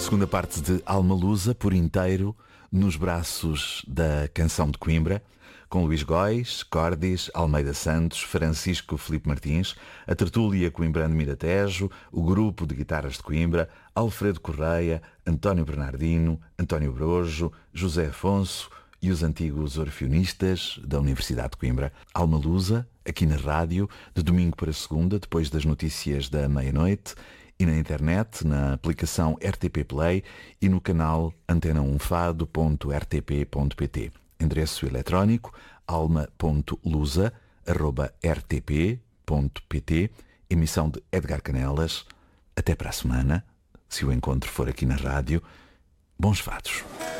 segunda parte de Alma Lusa, por inteiro, nos braços da Canção de Coimbra, com Luís Góis, Cordis, Almeida Santos, Francisco Filipe Martins, a tertúlia Coimbrando Miratejo, o grupo de guitarras de Coimbra, Alfredo Correia, António Bernardino, António Brojo, José Afonso e os antigos orfeunistas da Universidade de Coimbra. Alma Lusa, aqui na rádio, de domingo para segunda, depois das notícias da meia-noite, e na internet, na aplicação RTP Play e no canal antena1fado.rtp.pt. Endereço eletrónico alma.lusa@rtp.pt. Emissão de Edgar Canelas. Até para a semana, se o encontro for aqui na rádio. Bons fados.